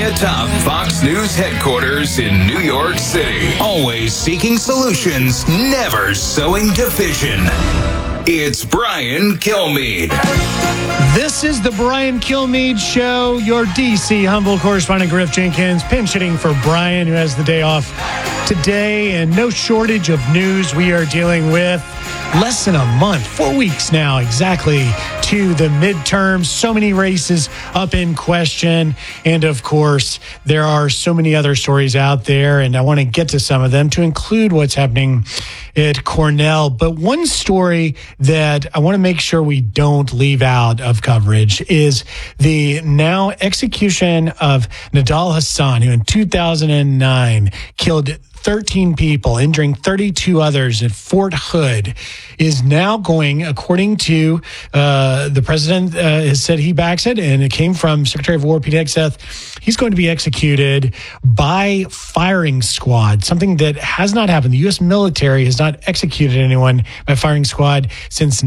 atop Fox News headquarters in New York City. Always seeking solutions, never sowing division. It's Brian Kilmeade. This is the Brian Kilmeade Show. Your D.C. Humble correspondent Griff Jenkins pinch hitting for Brian, who has the day off today, and no shortage of news we are dealing with. Less than a month, 4 weeks now exactly, to the midterms. So many races up in question. And of course, there are so many other stories out there, and I want to get to some of them to include what's happening at Cornell. But one story that I want to make sure we don't leave out of coverage is the now execution of Nidal Hasan, who in 2009 killed 13 people, injuring 32 others at Fort Hood, is now going, according to the president, has said he backs it, and it came from Secretary of War Pete Hegseth. He's going to be executed by firing squad, something that has not happened. The U.S. military has not executed anyone by firing squad since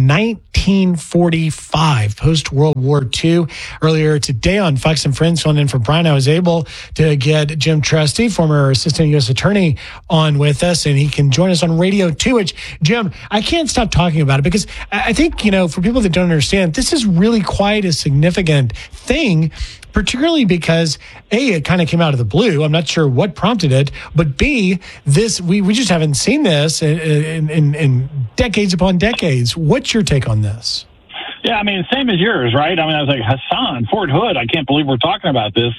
1945, post-World War II. Earlier today on Fox and Friends, filling in for Brian, I was able to get Jim Trusty, former assistant U.S. attorney, on with us, and he can join us on radio too, which, Jim, I can't stop talking about it because I think, for people that don't understand, this is really quite a significant thing, particularly because A, it kind of came out of the blue. I'm not sure what prompted it, but B, this, we just haven't seen this in decades upon decades. What's your take on this? Yeah, I mean, same as yours, right? I mean, I was like, Hasan, Fort Hood, I can't believe we're talking about this,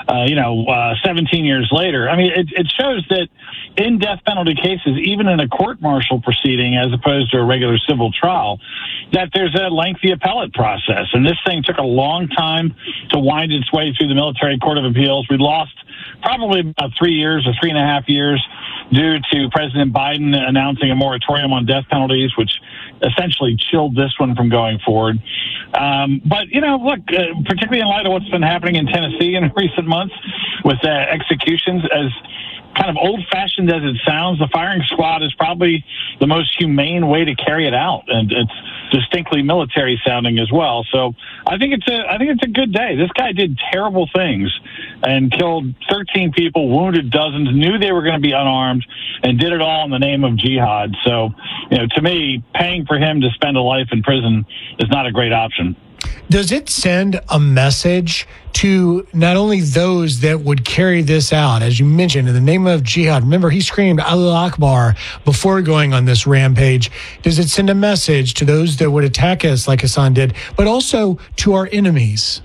17 years later. I mean, it shows that in death penalty cases, even in a court-martial proceeding as opposed to a regular civil trial, that there's a lengthy appellate process. And this thing took a long time to wind its way through the Military Court of Appeals. We lost probably about 3 years or 3.5 years due to President Biden announcing a moratorium on death penalties, which essentially chilled this one from going forward. But, look, particularly in light of what's been happening in Tennessee in recent months with executions, as kind of old-fashioned as it sounds, the firing squad is probably the most humane way to carry it out, and it's distinctly military-sounding as well. So I think it's a good day. This guy did terrible things and killed 13 people, wounded dozens, knew they were going to be unarmed, and did it all in the name of jihad. So, to me, paying for him to spend a life in prison is not a great option. Does it send a message to not only those that would carry this out, as you mentioned, in the name of jihad? Remember, he screamed Allah Akbar before going on this rampage. Does it send a message to those that would attack us like Hasan did, but also to our enemies?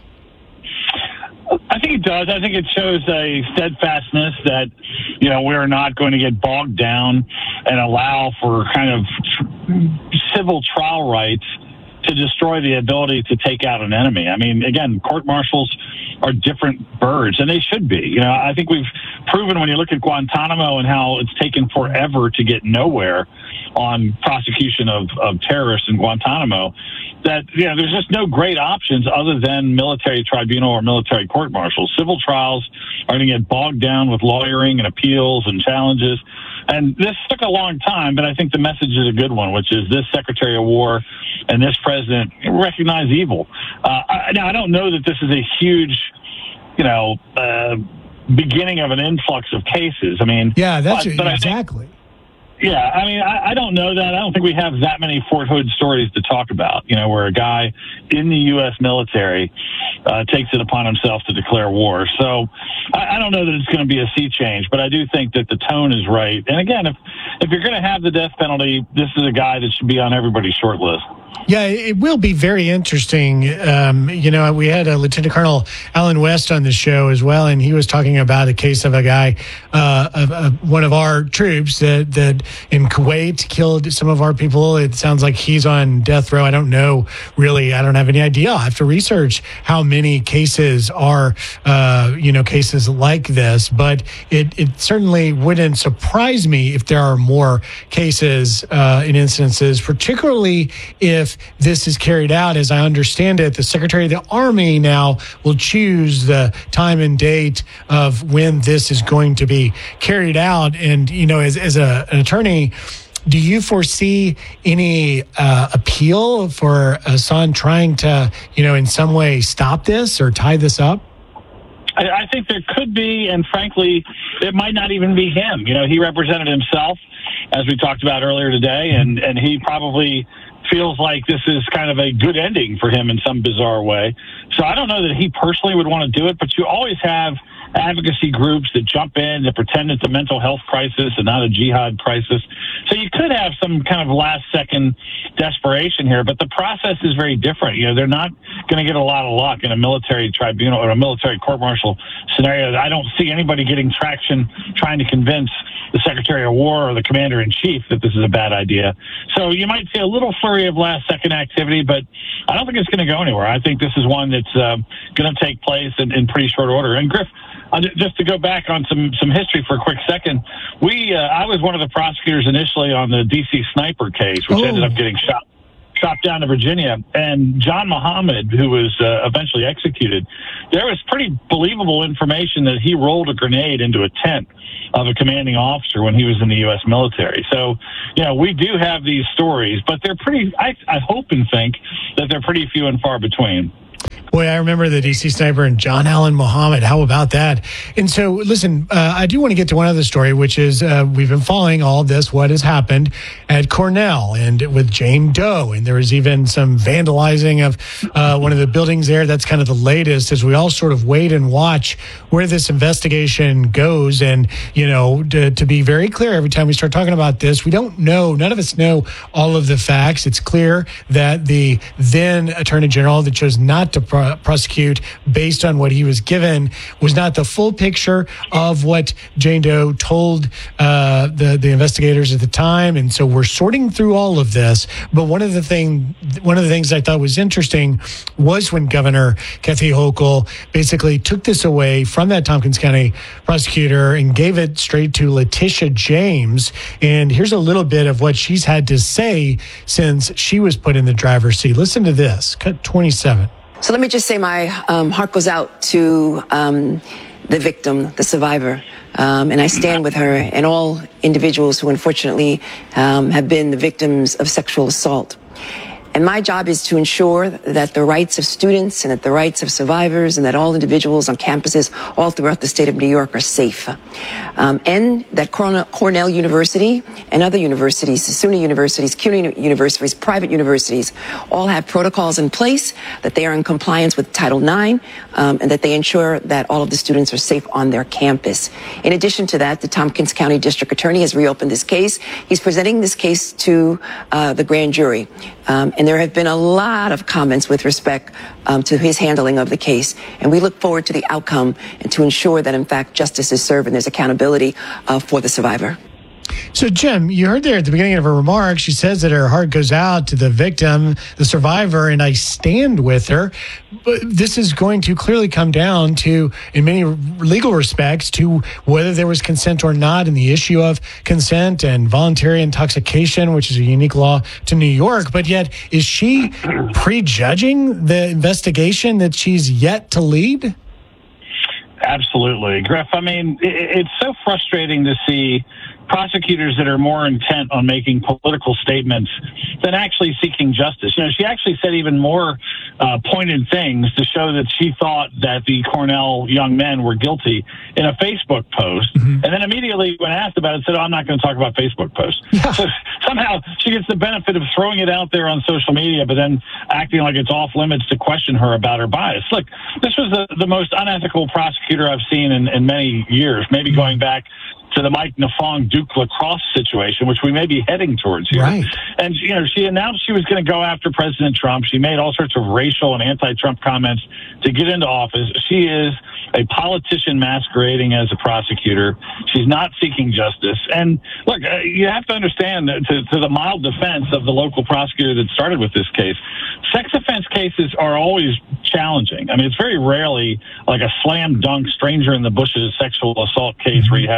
I think it does. I think it shows a steadfastness that, we're not going to get bogged down and allow for kind of civil trial rights to destroy the ability to take out an enemy. I mean, again, court-martials are different birds, and they should be. I think we've proven when you look at Guantanamo and how it's taken forever to get nowhere on prosecution of terrorists in Guantanamo, that there's just no great options other than military tribunal or military court-martials. Civil trials are going to get bogged down with lawyering and appeals and challenges. And this took a long time, but I think the message is a good one, which is this Secretary of War and this president recognize evil. Now, I don't know that this is a huge, beginning of an influx of cases. I mean, yeah, that's exactly. I don't know that. I don't think we have that many Fort Hood stories to talk about, where a guy in the U.S. military takes it upon himself to declare war. So I don't know that it's going to be a sea change, but I do think that the tone is right. And again, if you're going to have the death penalty, this is a guy that should be on everybody's short list. Yeah, it will be very interesting. We had Lieutenant Colonel Alan West on the show as well, and he was talking about a case of a guy, one of our troops that in Kuwait killed some of our people. It sounds like he's on death row. I don't know, really. I don't have any idea. I'll have to research how many cases are, cases like this, but it certainly wouldn't surprise me if there are more cases in instances, particularly if this is carried out. As I understand it, the Secretary of the Army now will choose the time and date of when this is going to be carried out. And, as an attorney, do you foresee any appeal for Hasan trying to, in some way stop this or tie this up? I think there could be, and frankly, it might not even be him. He represented himself, as we talked about earlier today, and he probably feels like this is kind of a good ending for him in some bizarre way. So I don't know that he personally would want to do it, but you always have advocacy groups that jump in to pretend it's a mental health crisis and not a jihad crisis. So you could have some kind of last-second desperation here, but the process is very different. They're not going to get a lot of luck in a military tribunal or a military court-martial scenario. I don't see anybody getting traction trying to convince the Secretary of War or the Commander-in-Chief that this is a bad idea. So you might see a little flurry of last-second activity, but I don't think it's going to go anywhere. I think this is one that's going to take place in pretty short order. And Griff, just to go back on some history for a quick second, I was one of the prosecutors initially on the D.C. sniper case, which ended up getting shot down to Virginia. And John Muhammad, who was eventually executed, there was pretty believable information that he rolled a grenade into a tent of a commanding officer when he was in the U.S. military. So, we do have these stories, but they're pretty, I hope and think that they're pretty few and far between. Boy, I remember the D.C. sniper and John Allen Muhammad. How about that? And so, listen, I do want to get to one other story, which is we've been following all of this, what has happened at Cornell and with Jane Doe. And there was even some vandalizing of one of the buildings there. That's kind of the latest as we all sort of wait and watch where this investigation goes. And, to be very clear, every time we start talking about this, we don't know, none of us know all of the facts. It's clear that the then Attorney General that chose not to prosecute based on what he was given was not the full picture of what Jane Doe told the investigators at the time. And so we're sorting through all of this. But one of the things I thought was interesting was when Governor Kathy Hochul basically took this away from that Tompkins County prosecutor and gave it straight to Letitia James. And here's a little bit of what she's had to say since she was put in the driver's seat. Listen to this, cut 27. So let me just say my heart goes out to the victim, the survivor, and I stand with her and all individuals who unfortunately have been the victims of sexual assault. And my job is to ensure that the rights of students and that the rights of survivors and that all individuals on campuses all throughout the state of New York are safe. And that Cornell University and other universities, SUNY universities, CUNY universities, private universities, all have protocols in place, that they are in compliance with Title IX, and that they ensure that all of the students are safe on their campus. In addition to that, the Tompkins County District Attorney has reopened this case. He's presenting this case to the grand jury. And there have been a lot of comments with respect to his handling of the case. And we look forward to the outcome and to ensure that, in fact, justice is served and there's accountability for the survivor. So, Jim, you heard there at the beginning of her remarks, she says that her heart goes out to the victim, the survivor, and I stand with her. But this is going to clearly come down to, in many legal respects, to whether there was consent or not, and the issue of consent and voluntary intoxication, which is a unique law to New York. But yet, is she prejudging the investigation that she's yet to lead? Absolutely. Griff, I mean, it's so frustrating to see prosecutors that are more intent on making political statements than actually seeking justice. She actually said even more pointed things to show that she thought that the Cornell young men were guilty in a Facebook post. Mm-hmm. And then immediately when asked about it, said, I'm not going to talk about Facebook posts. Yeah. So somehow she gets the benefit of throwing it out there on social media, but then acting like it's off limits to question her about her bias. Look, this was the most unethical prosecutor I've seen in many years, maybe going back to the Mike Nafong Duke lacrosse situation, which we may be heading towards here. Right. And, she announced she was going to go after President Trump. She made all sorts of racial and anti-Trump comments to get into office. She is a politician masquerading as a prosecutor. She's not seeking justice. And look, you have to understand that to the mild defense of the local prosecutor that started with this case, sex offense cases are always challenging. I mean, it's very rarely like a slam dunk stranger in the bushes sexual assault case where you have great evidence.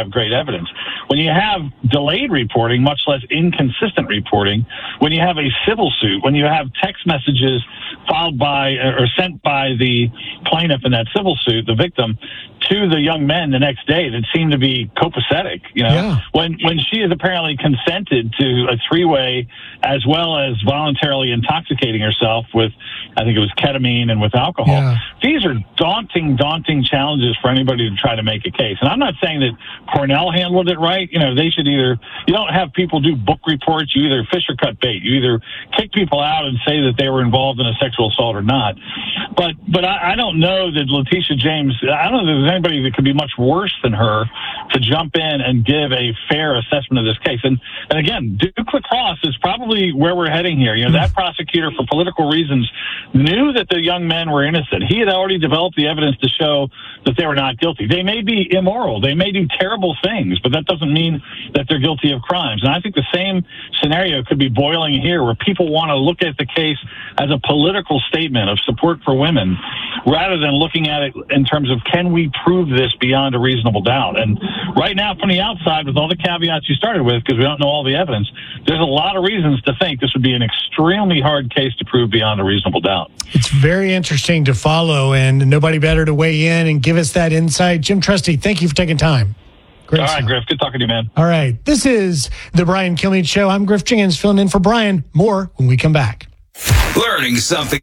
evidence. When you have delayed reporting, much less inconsistent reporting, when you have a civil suit, when you have text messages filed by or sent by the plaintiff in that civil suit, the victim, to the young men the next day that seemed to be copacetic, when she has apparently consented to a three-way as well as voluntarily intoxicating herself with, I think it was ketamine and with alcohol. Yeah. These are daunting challenges for anybody to try to make a case. And I'm not saying that Cornell handled it right. They should you don't have people do book reports. You either fish or cut bait. You either kick people out and say that they were involved in a sexual assault or not. But I don't know that Letitia James, I don't know that there's anybody that could be much worse than her to jump in and give a fair assessment of this case. And again, Duke Lacrosse is probably where we're heading here. That prosecutor, for political reasons, knew that the young men were innocent. He had already developed the evidence to show that they were not guilty. They may be immoral. They may do terrible things, but that doesn't mean that they're guilty of crimes. And I think the same scenario could be boiling here, where people want to look at the case as a political statement of support for women rather than looking at it in terms of, can we prove this beyond a reasonable doubt? And right now, from the outside, with all the caveats you started with, because we don't know all the evidence, there's a lot of reasons to think this would be an extremely hard case to prove beyond a reasonable doubt. It's very interesting to follow, and nobody better to weigh in and give us that insight. Jim Trusty, thank you for taking time. Great. All right, Griff. Good talking to you, man. All right. This is the Brian Kilmeade Show. I'm Griff Jenkins, filling in for Brian. More when we come back. Learning something.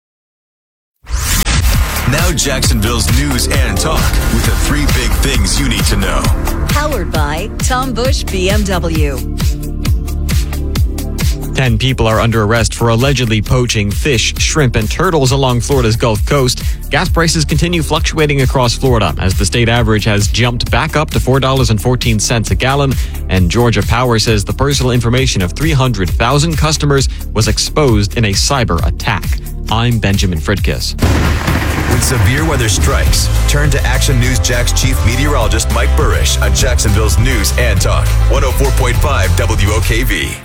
Now Jacksonville's news and talk with the three big things you need to know. Powered by Tom Bush BMW. 10 people are under arrest for allegedly poaching fish, shrimp, and turtles along Florida's Gulf Coast. Gas prices continue fluctuating across Florida as the state average has jumped back up to $4.14 a gallon. And Georgia Power says the personal information of 300,000 customers was exposed in a cyber attack. I'm Benjamin Fridkiss. When severe weather strikes, turn to Action News Jack's chief meteorologist Mike Burrish on Jacksonville's News and Talk, 104.5 WOKV.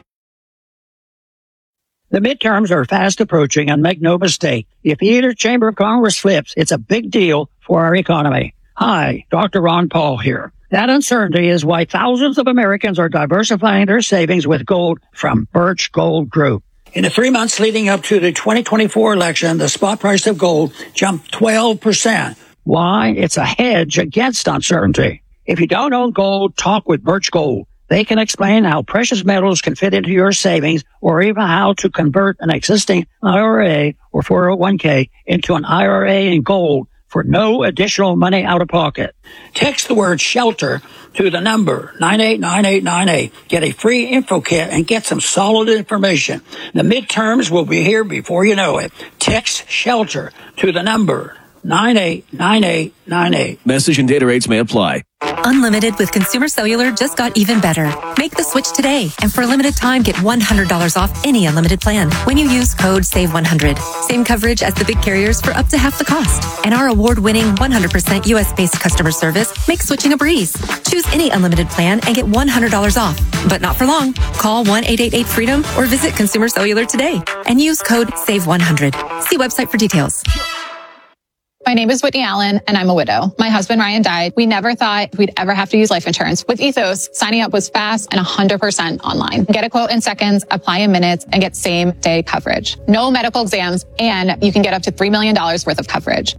The midterms are fast approaching, and make no mistake, if either chamber of Congress flips, it's a big deal for our economy. Hi, Dr. Ron Paul here. That uncertainty is why thousands of Americans are diversifying their savings with gold from Birch Gold Group. In the 3 months leading up to the 2024 election, the spot price of gold jumped 12%. Why? It's a hedge against uncertainty. If you don't own gold, talk with Birch Gold. They can explain how precious metals can fit into your savings, or even how to convert an existing IRA or 401k into an IRA in gold for no additional money out of pocket. Text the word SHELTER to the number 989898. Get a free info kit and get some solid information. The midterms will be here before you know it. Text SHELTER to the number 989898. Message and data rates may apply. Unlimited with Consumer Cellular just got even better. Make the switch today, and for a limited time, get $100 off any unlimited plan when you use code SAVE100. Same coverage as the big carriers for up to half the cost. And our award-winning 100% U.S.-based customer service makes switching a breeze. Choose any unlimited plan and get $100 off. But not for long. Call 1-888-FREEDOM or visit Consumer Cellular today and use code SAVE100. See website for details. My name is Whitney Allen, and I'm a widow. My husband, Ryan, died. We never thought we'd ever have to use life insurance. With Ethos, signing up was fast and 100% online. Get a quote in seconds, apply in minutes, and get same-day coverage. No medical exams, and you can get up to $3 million worth of coverage.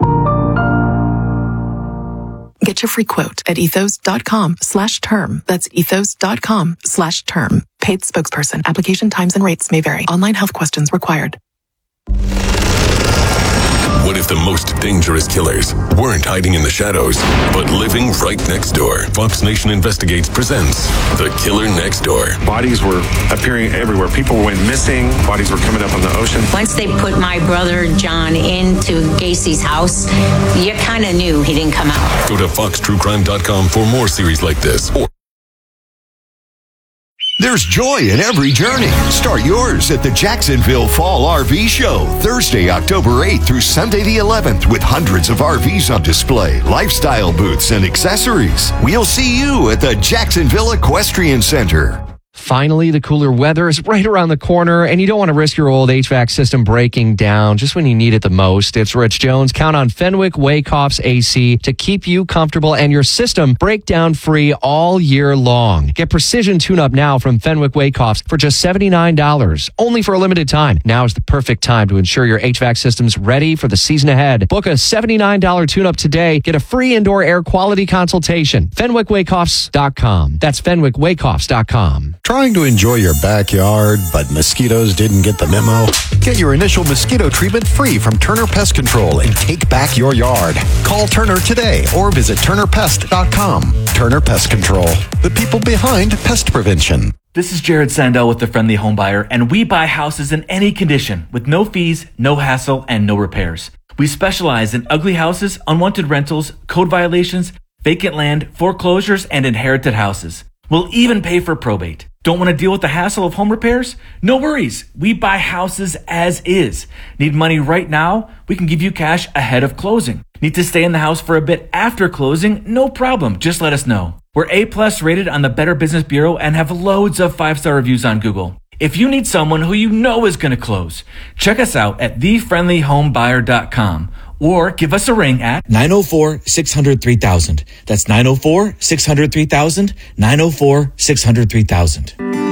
Get your free quote at ethos.com/term. That's ethos.com/term. Paid spokesperson. Application times and rates may vary. Online health questions required. What if the most dangerous killers weren't hiding in the shadows, but living right next door? Fox Nation Investigates presents The Killer Next Door. Bodies were appearing everywhere. People went missing. Bodies were coming up on the ocean. Once they put my brother John into Gacy's house, you kind of knew he didn't come out. Go to foxtruecrime.com for more series like this. There's joy in every journey. Start yours at the Jacksonville Fall RV Show, Thursday, October 8th through Sunday the 11th, with hundreds of RVs on display, lifestyle booths, and accessories. We'll see you at the Jacksonville Equestrian Center. Finally, the cooler weather is right around the corner, and you don't want to risk your old HVAC system breaking down just when you need it the most. It's Rich Jones. Count on Fenwick Waykoff's AC to keep you comfortable and your system breakdown free all year long. Get precision tune-up now from Fenwick Waykoff's for just $79, only for a limited time. Now is the perfect time to ensure your HVAC system's ready for the season ahead. Book a $79 tune-up today. Get a free indoor air quality consultation. FenwickWaykoffs.com. That's FenwickWaykoffs.com. Trying to enjoy your backyard, but mosquitoes didn't get the memo? Get your initial mosquito treatment free from Turner Pest Control and take back your yard. Call Turner today or visit TurnerPest.com. Turner Pest Control, the people behind pest prevention. This is Jared Sandell with the Friendly Home Buyer, and we buy houses in any condition with no fees, no hassle, and no repairs. We specialize in ugly houses, unwanted rentals, code violations, vacant land, foreclosures, and inherited houses. We'll even pay for probate. Don't want to deal with the hassle of home repairs? No worries. We buy houses as is. Need money right now? We can give you cash ahead of closing. Need to stay in the house for a bit after closing? No problem. Just let us know. We're A+ rated on the Better Business Bureau and have loads of 5-star reviews on Google. If you need someone who you know is going to close, check us out at thefriendlyhomebuyer.com or give us a ring at 904-600-3000. That's 904-600-3000, 904-600-3000.